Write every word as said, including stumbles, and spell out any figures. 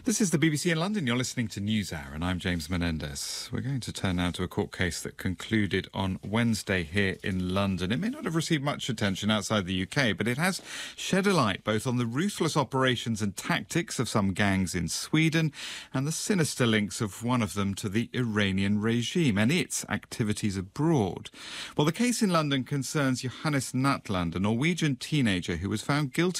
This is the B B C in London. You're listening to NewsHour, and I'm James Menendez. We're going to turn now to a court case that concluded on Wednesday here in London. It may not have received much attention outside the U K, but it has shed a light both on the ruthless operations and tactics of some gangs in Sweden and the sinister links of one of them to the Iranian regime and its activities abroad. Well, the case in London concerns Johannes Natland, a Norwegian teenager who was found guilty